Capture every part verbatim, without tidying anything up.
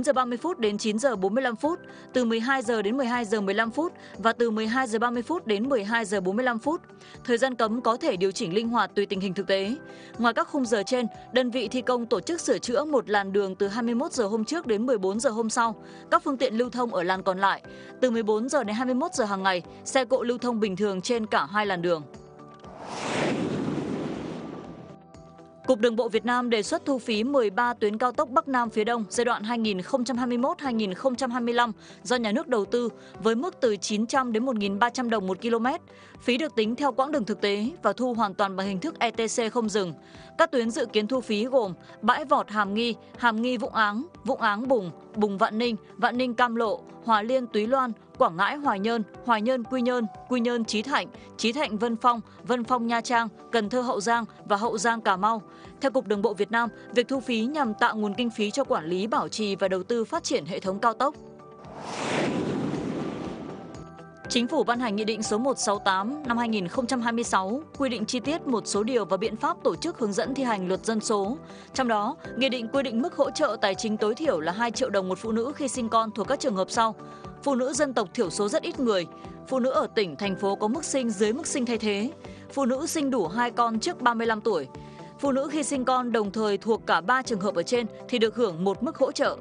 giờ ba mươi phút đến chín giờ bốn mươi lăm phút, từ mười hai giờ đến mười hai giờ mười lăm phút và từ mười hai giờ ba mươi phút đến mười hai giờ bốn mươi lăm phút. Thời gian cấm có thể điều chỉnh linh hoạt tùy tình hình thực tế. Ngoài các khung giờ trên, đơn vị thi công tổ chức sửa chữa một làn đường từ hai mươi mốt giờ hôm trước đến mười bốn giờ hôm sau. Các phương tiện lưu thông ở làn còn lại. Từ mười bốn giờ đến hai mươi mốt giờ hàng ngày, xe cộ lưu thông bình thường trên cả hai làn đường. Cục Đường bộ Việt Nam đề xuất thu phí mười ba tuyến cao tốc Bắc Nam phía Đông giai đoạn hai nghìn không trăm hai mươi mốt đến hai nghìn không trăm hai mươi lăm do nhà nước đầu tư với mức từ chín trăm đến một nghìn ba trăm đồng một km. Phí được tính theo quãng đường thực tế và thu hoàn toàn bằng hình thức e tê xê không dừng. Các tuyến dự kiến thu phí gồm Bãi Vọt Hàm Nghi, Hàm Nghi Vũng Áng, Vũng Áng Bùng, Bùng Vạn Ninh, Vạn Ninh Cam Lộ, Hòa Liên Túy Loan, Quảng Ngãi Hoài Nhơn, Hoài Nhơn Quy Nhơn, Quy Nhơn Chí Thạnh, Chí Thạnh Vân Phong, Vân Phong Nha Trang, Cần Thơ Hậu Giang và Hậu Giang Cà Mau. Theo Cục Đường bộ Việt Nam, việc thu phí nhằm tạo nguồn kinh phí cho quản lý, bảo trì và đầu tư phát triển hệ thống cao tốc. Chính phủ ban hành Nghị định số một trăm sáu mươi tám năm hai nghìn không trăm hai mươi sáu quy định chi tiết một số điều và biện pháp tổ chức hướng dẫn thi hành luật dân số. Trong đó, Nghị định quy định mức hỗ trợ tài chính tối thiểu là hai triệu đồng một phụ nữ khi sinh con thuộc các trường hợp sau: phụ nữ dân tộc thiểu số rất ít người, phụ nữ ở tỉnh, thành phố có mức sinh dưới mức sinh thay thế, phụ nữ sinh đủ hai con trước ba mươi lăm tuổi. Phụ nữ khi sinh con đồng thời thuộc cả ba trường hợp ở trên thì được hưởng một mức hỗ trợ.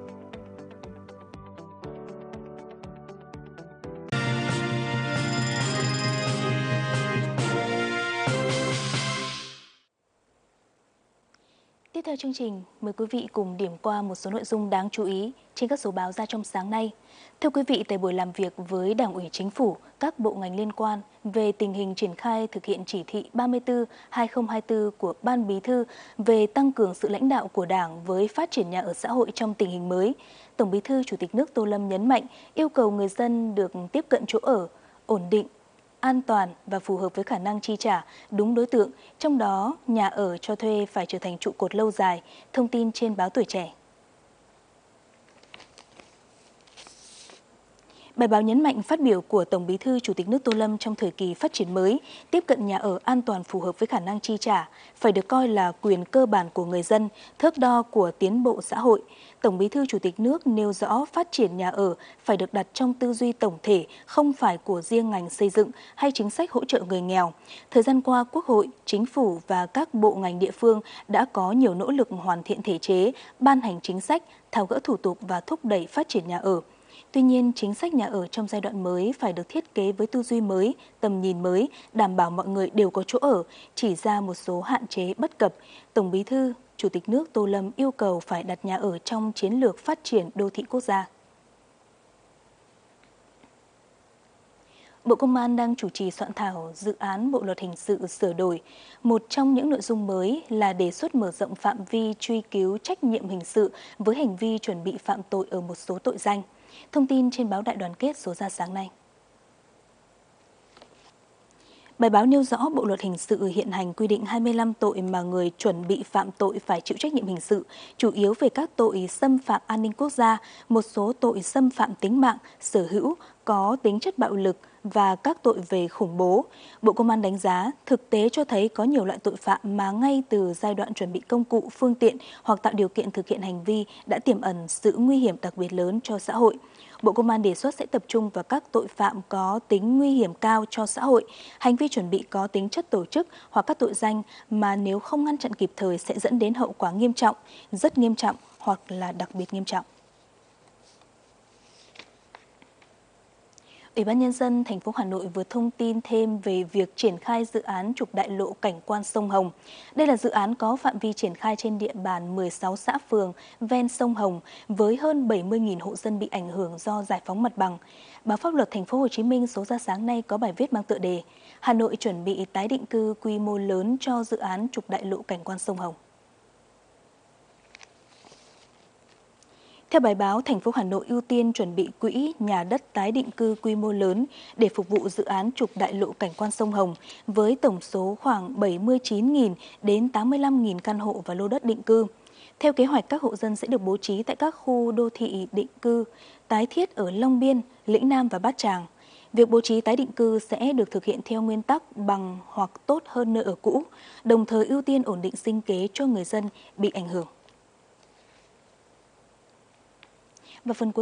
Tiếp theo chương trình, mời quý vị cùng điểm qua một số nội dung đáng chú ý trên các số báo ra trong sáng nay. Thưa quý vị, tại buổi làm việc với Đảng ủy Chính phủ, các bộ ngành liên quan về tình hình triển khai thực hiện chỉ thị ba mươi tư trên hai nghìn không trăm hai mươi tư của Ban Bí thư về tăng cường sự lãnh đạo của Đảng với phát triển nhà ở xã hội trong tình hình mới, Tổng Bí thư Chủ tịch nước Tô Lâm nhấn mạnh yêu cầu người dân được tiếp cận chỗ ở ổn định, an toàn và phù hợp với khả năng chi trả đúng đối tượng, trong đó nhà ở cho thuê phải trở thành trụ cột lâu dài. Thông tin trên báo Tuổi Trẻ. Bài báo nhấn mạnh phát biểu của Tổng Bí thư Chủ tịch nước Tô Lâm trong thời kỳ phát triển mới, tiếp cận nhà ở an toàn phù hợp với khả năng chi trả phải được coi là quyền cơ bản của người dân, thước đo của tiến bộ xã hội. Tổng Bí thư Chủ tịch nước nêu rõ phát triển nhà ở phải được đặt trong tư duy tổng thể, không phải của riêng ngành xây dựng hay chính sách hỗ trợ người nghèo. Thời gian qua, Quốc hội, Chính phủ và các bộ ngành địa phương đã có nhiều nỗ lực hoàn thiện thể chế, ban hành chính sách, tháo gỡ thủ tục và thúc đẩy phát triển nhà ở. Tuy nhiên, chính sách nhà ở trong giai đoạn mới phải được thiết kế với tư duy mới, tầm nhìn mới, đảm bảo mọi người đều có chỗ ở, chỉ ra một số hạn chế bất cập. Tổng Bí thư, Chủ tịch nước Tô Lâm yêu cầu phải đặt nhà ở trong chiến lược phát triển đô thị quốc gia. Bộ Công an đang chủ trì soạn thảo dự án Bộ luật hình sự sửa đổi. Một trong những nội dung mới là đề xuất mở rộng phạm vi truy cứu trách nhiệm hình sự với hành vi chuẩn bị phạm tội ở một số tội danh. Thông tin trên báo Đại Đoàn kết số ra sáng nay. Bài báo nêu rõ Bộ luật hình sự hiện hành quy định hai mươi lăm tội mà người chuẩn bị phạm tội phải chịu trách nhiệm hình sự, chủ yếu về các tội xâm phạm an ninh quốc gia, một số tội xâm phạm tính mạng, sở hữu, có tính chất bạo lực và các tội về khủng bố. Bộ Công an đánh giá thực tế cho thấy có nhiều loại tội phạm mà ngay từ giai đoạn chuẩn bị công cụ, phương tiện hoặc tạo điều kiện thực hiện hành vi đã tiềm ẩn sự nguy hiểm đặc biệt lớn cho xã hội. Bộ Công an đề xuất sẽ tập trung vào các tội phạm có tính nguy hiểm cao cho xã hội, hành vi chuẩn bị có tính chất tổ chức hoặc các tội danh mà nếu không ngăn chặn kịp thời sẽ dẫn đến hậu quả nghiêm trọng, rất nghiêm trọng hoặc là đặc biệt nghiêm trọng. Ủy ban Nhân dân thành phố Hà Nội vừa thông tin thêm về việc triển khai dự án trục đại lộ cảnh quan sông Hồng. Đây là dự án có phạm vi triển khai trên địa bàn mười sáu xã phường ven sông Hồng với hơn bảy mươi nghìn hộ dân bị ảnh hưởng do giải phóng mặt bằng. Báo Pháp luật Thành phố Hồ Chí Minh số ra sáng nay có bài viết mang tựa đề Hà Nội chuẩn bị tái định cư quy mô lớn cho dự án trục đại lộ cảnh quan sông Hồng. Theo bài báo, thành phố Hà Nội ưu tiên chuẩn bị quỹ nhà đất tái định cư quy mô lớn để phục vụ dự án trục đại lộ cảnh quan sông Hồng với tổng số khoảng bảy mươi chín nghìn đến tám mươi lăm nghìn căn hộ và lô đất định cư. Theo kế hoạch, các hộ dân sẽ được bố trí tại các khu đô thị định cư tái thiết ở Long Biên, Lĩnh Nam và Bát Tràng. Việc bố trí tái định cư sẽ được thực hiện theo nguyên tắc bằng hoặc tốt hơn nơi ở cũ, đồng thời ưu tiên ổn định sinh kế cho người dân bị ảnh hưởng. Và phần cuối